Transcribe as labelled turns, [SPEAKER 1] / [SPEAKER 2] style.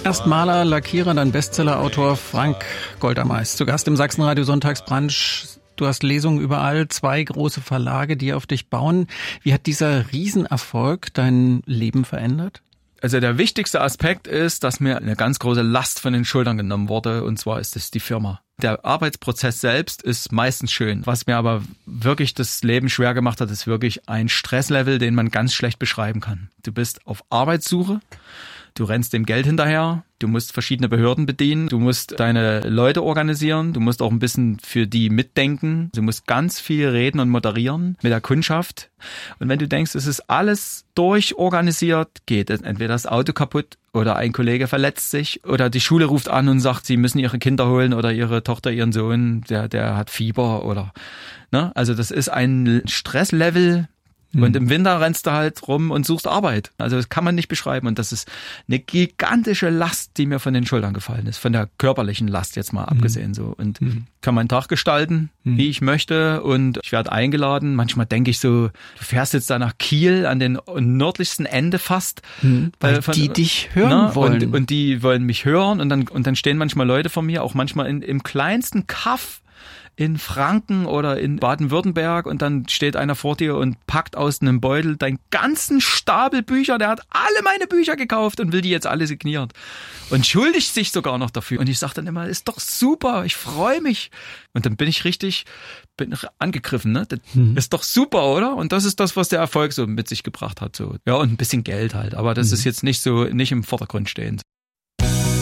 [SPEAKER 1] Erst Maler, Lackierer, dann Bestsellerautor Frank Goldermeis. Zu Gast im Sachsenradio Sonntagsbrunch. Du hast Lesungen überall, 2 große Verlage, die auf dich bauen. Wie hat dieser Riesenerfolg dein Leben verändert?
[SPEAKER 2] Also der wichtigste Aspekt ist, dass mir eine ganz große Last von den Schultern genommen wurde, und zwar ist es die Firma. Der Arbeitsprozess selbst ist meistens schön. Was mir aber wirklich das Leben schwer gemacht hat, ist wirklich ein Stresslevel, den man ganz schlecht beschreiben kann. Du bist auf Arbeitssuche, du rennst dem Geld hinterher, du musst verschiedene Behörden bedienen, du musst deine Leute organisieren, du musst auch ein bisschen für die mitdenken, du musst ganz viel reden und moderieren mit der Kundschaft. Und wenn du denkst, es ist alles durchorganisiert, geht es entweder das Auto kaputt oder ein Kollege verletzt sich oder die Schule ruft an und sagt, sie müssen ihre Kinder holen oder ihre Tochter, ihren Sohn, der hat Fieber oder, ne? Also das ist ein Stresslevel. Und im Winter rennst du halt rum und suchst Arbeit. Also das kann man nicht beschreiben. Und das ist eine gigantische Last, die mir von den Schultern gefallen ist. Von der körperlichen Last jetzt mal abgesehen so. Und kann meinen Tag gestalten, wie ich möchte. Und ich werde eingeladen. Manchmal denke ich so, du fährst jetzt da nach Kiel an den nördlichsten Ende fast.
[SPEAKER 1] Weil die dich hören wollen.
[SPEAKER 2] Und die wollen mich hören. Und dann stehen manchmal Leute vor mir, auch manchmal im kleinsten Kaff in Franken oder in Baden-Württemberg, und dann steht einer vor dir und packt aus einem Beutel deinen ganzen Stapel Bücher, der hat alle meine Bücher gekauft und will die jetzt alle signieren und schuldigt sich sogar noch dafür. Und ich sage dann immer, ist doch super, ich freue mich. Und dann bin ich angegriffen, ne? Das ist doch super, oder? Und das ist das, was der Erfolg so mit sich gebracht hat. So. Ja, und ein bisschen Geld halt, aber das ist jetzt nicht im Vordergrund stehend.